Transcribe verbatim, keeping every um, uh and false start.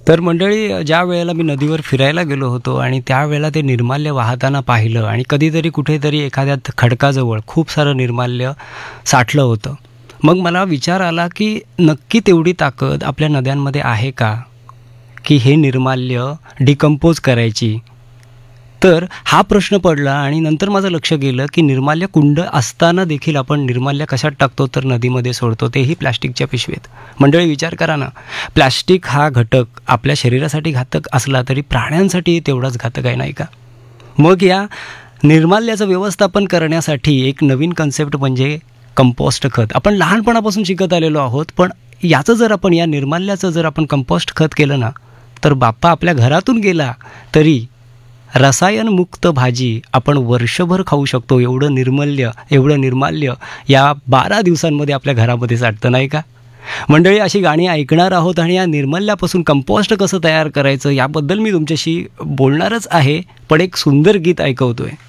तर मंडळी, ज्या वेळेला मी नदीवर फिरायला गेलो होतो आणि त्यावेळेला ते निर्माल्य वाहताना पाहिलं आणि कधीतरी कुठेतरी एखाद्या खडकाजवळ खूप सारं निर्माल्य साठलं होतं. मग मला विचार आला की नक्की तेवढी ताकद आपल्या नद्यांमध्ये आहे का, की हे निर्माल्य डिकम्पोज करायची? तर हा प्रश्न पडला आणि नंतर माझं लक्ष गेलं की निर्माल्य कुंड असताना देखील आपण निर्माल्य कशात टाकतो, तर नदीमध्ये सोडतो, तेही प्लॅस्टिकच्या पिशवीत. मंडळी, विचार करा ना, प्लॅस्टिक हा घटक आपल्या शरीरासाठी घातक असला तरी प्राण्यांसाठी तेवढाच घातक आहे, नाही का? मग या निर्माल्याचं व्यवस्थापन करण्यासाठी एक नवीन कन्सेप्ट म्हणजे कंपोस्ट खत. आपण लहानपणापासून शिकत आलेलो आहोत, पण याचं जर आपण या निर्माल्याचं जर आपण कंपोस्ट खत केलं ना, तर बाप्पा आपल्या घरातून गेला तरी रसायनमुक्त भाजी आपण वर्षभर खाऊ शकतो. एवढं निर्मल्य एवढं निर्माल्य या बारा दिवसांमध्ये आपल्या घरामध्ये साठतं, नाही का? मंडळी, अशी गाणी ऐकणार आहोत आणि या निर्मल्यापासून कंपोस्ट कसं तयार करायचं याबद्दल मी तुमच्याशी बोलणारच आहे, पण एक सुंदर गीत ऐकवतोय.